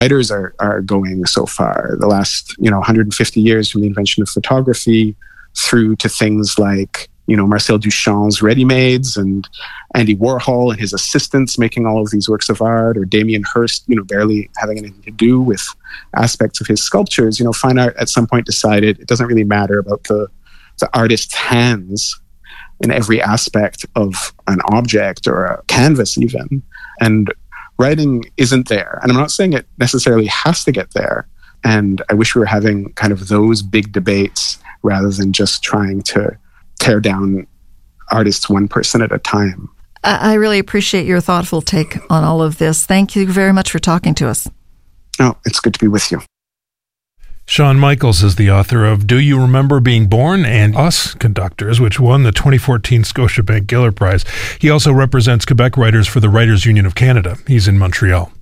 writers are going so far. The last, 150 years, from the invention of photography through to things like, Marcel Duchamp's ready-mades and Andy Warhol and his assistants making all of these works of art, or Damien Hirst, barely having anything to do with aspects of his sculptures. Fine art at some point decided it doesn't really matter about the artist's hands in every aspect of an object or a canvas even. And writing isn't there. And I'm not saying it necessarily has to get there. And I wish we were having kind of those big debates rather than just trying to tear down artists one person at a time. I really appreciate your thoughtful take on all of this. Thank you very much for talking to us. Oh, it's good to be with you. Shawn Michaels is the author of Do You Remember Being Born and Us, Conductors, which won the 2014 Scotiabank Giller Prize. He also represents Quebec writers for the Writers' Union of Canada. He's in Montreal.